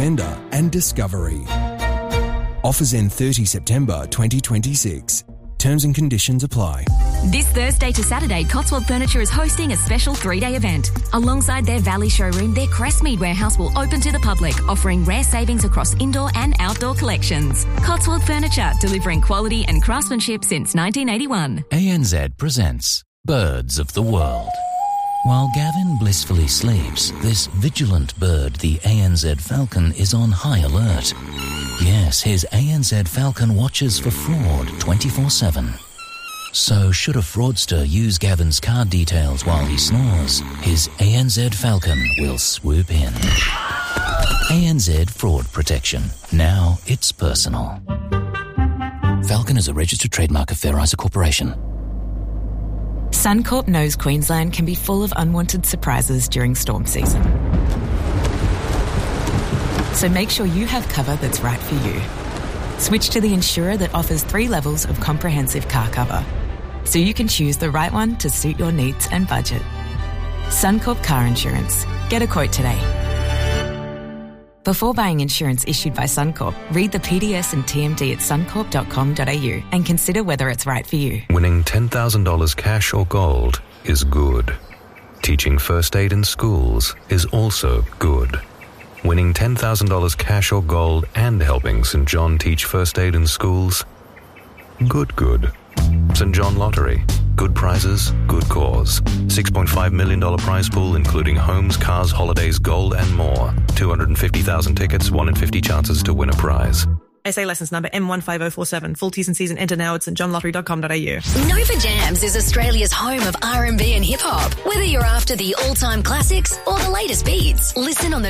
Defender and Discovery. Offers end 30 September 2026. Terms and conditions apply. This Thursday to Saturday, Cotswold Furniture is hosting a special 3-day event. Alongside their Valley showroom, their Crestmead warehouse will open to the public, offering rare savings across indoor and outdoor collections. Cotswold Furniture, delivering quality and craftsmanship since 1981. ANZ presents Birds of the World. While Gavin blissfully sleeps, this vigilant bird, the ANZ falcon, is on high alert. Yes, his ANZ falcon watches for fraud 24/7. So should a fraudster use Gavin's card details while he snores, his ANZ falcon will swoop in. ANZ Fraud Protection. Now it's personal. Falcon is a registered trademark of Fair Isa Corporation. Suncorp knows Queensland can be full of unwanted surprises during storm season. So make sure you have cover that's right for you. Switch to the insurer that offers 3 levels of comprehensive car cover, so you can choose the right one to suit your needs and budget. Suncorp Car Insurance. Get a quote today. Before buying insurance issued by Suncorp, read the PDS and TMD at suncorp.com.au and consider whether it's right for you. Winning $10,000 cash or gold is good. Teaching first aid in schools is also good. Winning $10,000 cash or gold and helping St John teach first aid in schools? Good. St John Lottery. Good prizes, good cause. $6.5 million prize pool including homes, cars, holidays, gold and more. 250,000 tickets, 1 in 50 chances to win a prize. SA licence number M15047. Full T's and C's and enter now at stjohnlottery.com.au. Nova Jams is Australia's home of R&B and hip-hop. Whether you're after the all-time classics or the latest beats, listen on the